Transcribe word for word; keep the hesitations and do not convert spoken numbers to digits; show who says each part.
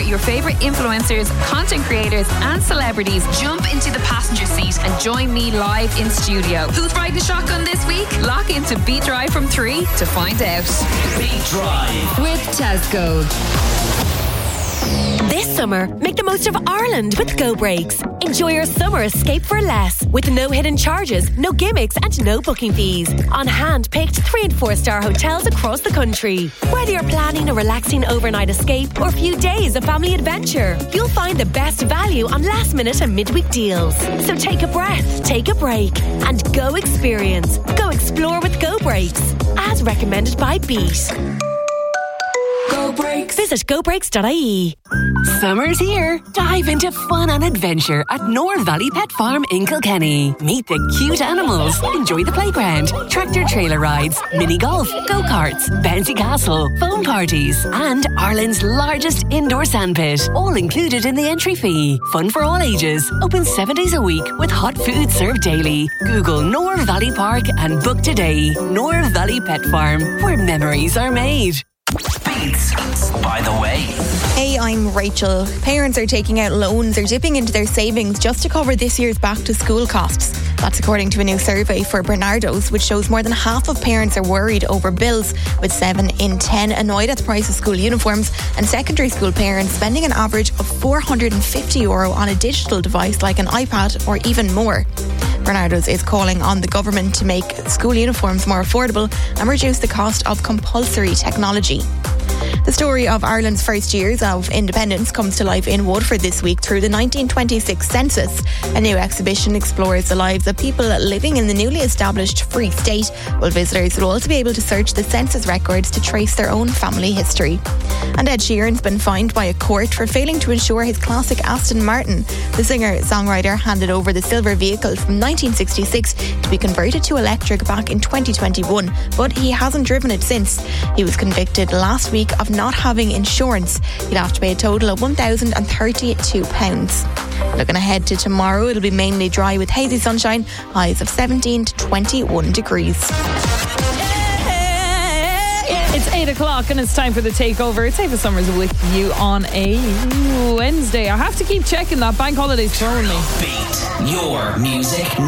Speaker 1: your favourite influencers, content creators and celebrities jump into the passenger seat and join me live in studio. Who's riding shotgun this week? Lock into Beat Drive from three to find out.
Speaker 2: Beat Drive
Speaker 3: with Tesco.
Speaker 4: This summer, make the most of Ireland with Go Breaks. Enjoy your summer escape for less, with no hidden charges, no gimmicks and no booking fees. On hand-picked three and four star hotels across the country. Whether you're planning a relaxing overnight escape or a few days of family adventure, you'll find the best value on last minute and midweek deals. So take a breath, take a break and go experience. Go explore with Go Breaks, as recommended by Beat. Go Breaks. Visit go breaks dot I E.
Speaker 5: Summer's here. Dive into fun and adventure at Nor Valley Pet Farm in Kilkenny. Meet the cute animals, enjoy the playground, tractor trailer rides, mini golf, go-karts, bouncy castle, foam parties, and Ireland's largest indoor sandpit. All included in the entry fee. Fun for all ages. Open seven days a week with hot food served daily. Google Nor Valley Park and book today. Nor Valley Pet Farm, where memories are made.
Speaker 2: Beats by the way.
Speaker 6: Hey, I'm Rachel. Parents are taking out loans or dipping into their savings just to cover this year's back to school costs. That's according to a new survey for Bernardo's, which shows more than half of parents are worried over bills, with seven in ten annoyed at the price of school uniforms, and secondary school parents spending an average of four hundred fifty euro on a digital device like an iPad or even more. Bernardo's is calling on the government to make school uniforms more affordable and reduce the cost of compulsory technology. The story of Ireland's first years of independence comes to life in Waterford this week through the nineteen twenty-six census. A new exhibition explores the lives of people living in the newly established Free State, while visitors will also be able to search the census records to trace their own family history. And Ed Sheeran's been fined by a court for failing to insure his classic Aston Martin. The singer-songwriter handed over the silver vehicle from nineteen sixty-six to be converted to electric back in twenty twenty-one, but he hasn't driven it since. He was convicted last week of not having insurance. He'd have to pay a total of one thousand thirty-two pounds. Looking ahead to tomorrow, it'll be mainly dry with hazy sunshine, highs of seventeen to twenty-one degrees.
Speaker 3: It's eight o'clock and it's time for the takeover. It's Ava Summers with you on a Wednesday. I have to keep checking that bank holidays for me.
Speaker 2: Beat your music